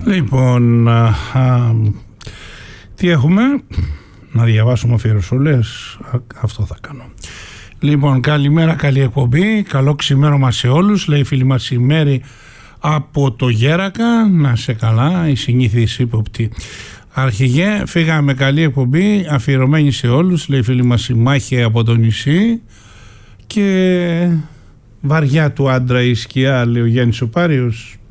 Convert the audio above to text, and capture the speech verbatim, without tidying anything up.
Λοιπόν, α, α, τι έχουμε? Να διαβάσουμε αφιερωσούλες. Αυτό θα κάνω. Λοιπόν, καλημέρα, καλή εκπομπή. Καλό ξημέρωμα σε όλους. Λέει η φίλη μας η Μέρη από το Γέρακα. Να σε καλά, η συνήθις ύποπτη. Αρχηγέ, φύγαμε, καλή εκπομπή. Αφιερωμένη σε όλους. Λέει η φίλη μας η Μάχη από το νησί. Και βαριά του άντρα η σκιά, λέει ο Γιάννης ο Πάριος.